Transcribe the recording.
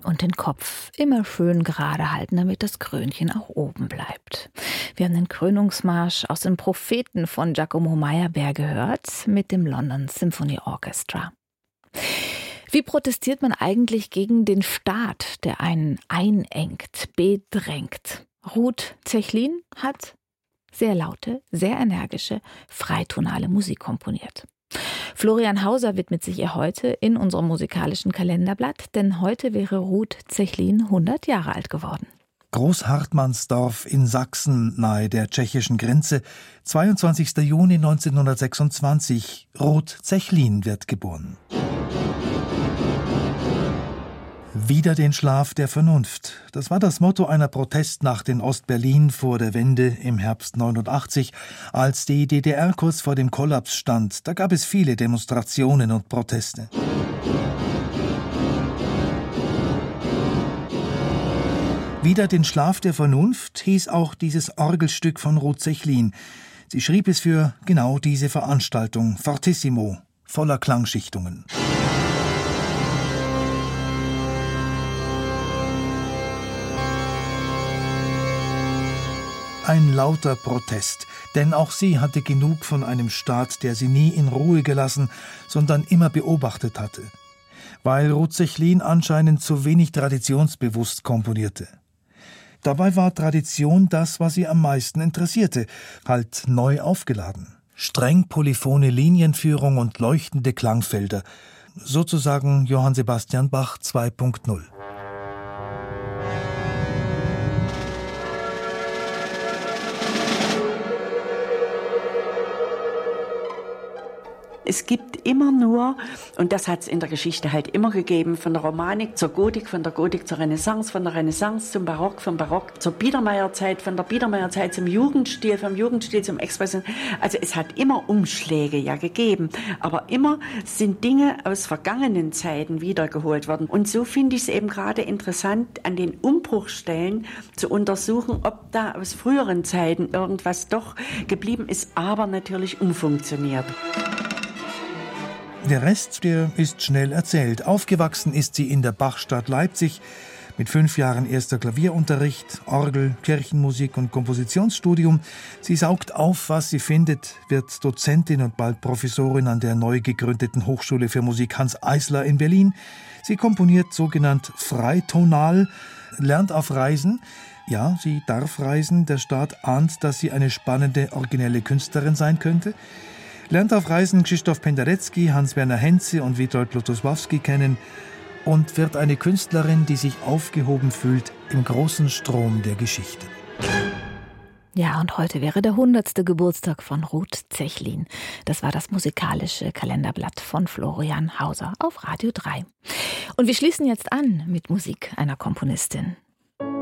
Und den Kopf immer schön gerade halten, damit das Krönchen auch oben bleibt. Wir haben den Krönungsmarsch aus den Propheten von Giacomo Meyerbeer gehört mit dem London Symphony Orchestra. Wie protestiert man eigentlich gegen den Staat, der einen einengt, bedrängt? Ruth Zechlin hat sehr laute, sehr energische, freitonale Musik komponiert. Florian Hauser widmet sich ihr heute in unserem musikalischen Kalenderblatt, denn heute wäre Ruth Zechlin 100 Jahre alt geworden. Großhartmannsdorf in Sachsen, nahe der tschechischen Grenze, 22. Juni 1926. Ruth Zechlin wird geboren. Wieder den Schlaf der Vernunft. Das war das Motto einer Protestnacht in Ostberlin vor der Wende im Herbst 89, als die DDR kurz vor dem Kollaps stand. Da gab es viele Demonstrationen und Proteste. Wieder den Schlaf der Vernunft hieß auch dieses Orgelstück von Ruth Zechlin. Sie schrieb es für genau diese Veranstaltung, fortissimo, voller Klangschichtungen. Ein lauter Protest, denn auch sie hatte genug von einem Staat, der sie nie in Ruhe gelassen, sondern immer beobachtet hatte. Weil Ruth Zechlin anscheinend zu wenig traditionsbewusst komponierte. Dabei war Tradition das, was sie am meisten interessierte, halt neu aufgeladen. Streng polyphone Linienführung und leuchtende Klangfelder, sozusagen Johann Sebastian Bach 2.0. Es gibt immer nur, und das hat es in der Geschichte halt immer gegeben, von der Romanik zur Gotik, von der Gotik zur Renaissance, von der Renaissance zum Barock, vom Barock zur Biedermeierzeit, von der Biedermeierzeit zum Jugendstil, vom Jugendstil zum Expression. Also es hat immer Umschläge ja gegeben, aber immer sind Dinge aus vergangenen Zeiten wiedergeholt worden. Und so finde ich es eben gerade interessant, an den Umbruchstellen zu untersuchen, ob da aus früheren Zeiten irgendwas doch geblieben ist, aber natürlich umfunktioniert. Der Rest, der ist schnell erzählt. Aufgewachsen ist sie in der Bachstadt Leipzig, mit 5 Jahren erster Klavierunterricht, Orgel, Kirchenmusik und Kompositionsstudium. Sie saugt auf, was sie findet, wird Dozentin und bald Professorin an der neu gegründeten Hochschule für Musik Hans Eisler in Berlin. Sie komponiert sogenannt freitonal, lernt auf Reisen. Ja, sie darf reisen, der Staat ahnt, dass sie eine spannende, originelle Künstlerin sein könnte. Lernt auf Reisen Krzysztof Penderecki, Hans-Werner Henze und Witold Lutosławski kennen und wird eine Künstlerin, die sich aufgehoben fühlt im großen Strom der Geschichte. Ja, und heute wäre der 100. Geburtstag von Ruth Zechlin. Das war das musikalische Kalenderblatt von Florian Hauser auf Radio 3. Und wir schließen jetzt an mit Musik einer Komponistin.